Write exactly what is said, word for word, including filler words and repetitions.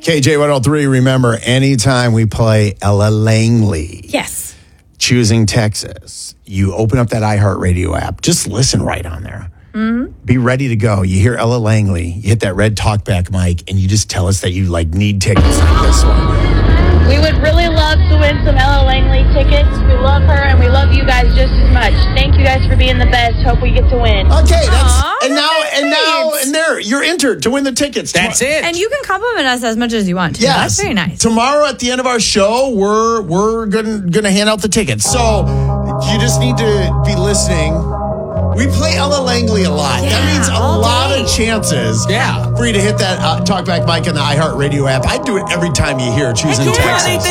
K J one oh three, remember, anytime we play Ella Langley. Yes. Choosing Texas. You open up that iHeartRadio app. Just listen right on there. Mm-hmm. Be ready to go. You hear Ella Langley. You hit that red talkback mic, and you just tell us that you like need tickets like this one. We would really love to win some Ella Langley tickets. We love her, and we love you guys just as much. Thank you guys for being the best. Hope we get to win. Okay, that's Aww, and now that's and now sweet. and there you're entered to win the tickets. That's it. And you can compliment us as much as you want to. Yes. That's very nice. Tomorrow at the end of our show, we're we're gonna gonna hand out the tickets. So you just need to be listening. We play Ella Langley a lot. Yeah, that means a all lot day. of chances Yeah. for you to hit that uh, talkback mic on the iHeartRadio app. I do it every time you hear Choosing Heck yeah. Texas.